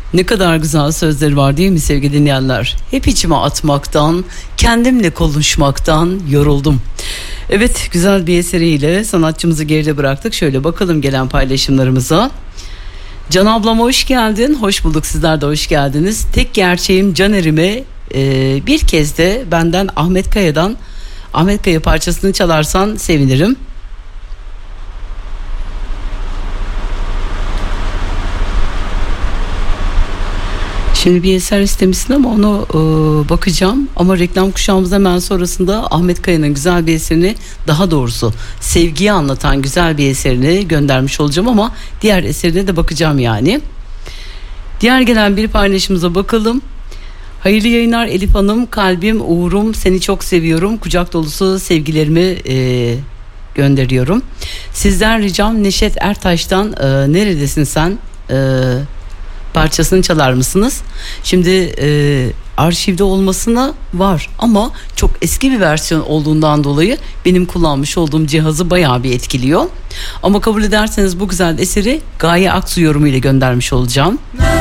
Ne kadar güzel sözleri var değil mi sevgili dinleyenler? Hep içime atmaktan, kendimle konuşmaktan yoruldum. Evet, güzel bir eseriyle sanatçımızı geride bıraktık. Şöyle bakalım gelen paylaşımlarımıza. Can ablama hoş geldin. Hoş bulduk, sizler de hoş geldiniz. Tek gerçeğim Caner'ime bir kez de benden Ahmet Kaya parçasını çalarsan sevinirim. Şimdi bir eser istemişsin ama onu bakacağım. Ama reklam kuşağımızda hemen sonrasında Ahmet Kaya'nın güzel bir eserini, daha doğrusu sevgiyi anlatan güzel bir eserini göndermiş olacağım ama diğer eserine de bakacağım yani. Diğer gelen bir paylaşımıza bakalım. Hayırlı yayınlar Elif Hanım, kalbim Uğur'um, seni çok seviyorum. Kucak dolusu sevgilerimi gönderiyorum. Sizden ricam Neşet Ertaş'tan neredesin sen parçasını çalar mısınız? Şimdi arşivde olmasına var ama çok eski bir versiyon olduğundan dolayı benim kullanmış olduğum cihazı bayağı bir etkiliyor. Ama kabul ederseniz bu güzel eseri Gaye Aksu yorumu ile göndermiş olacağım.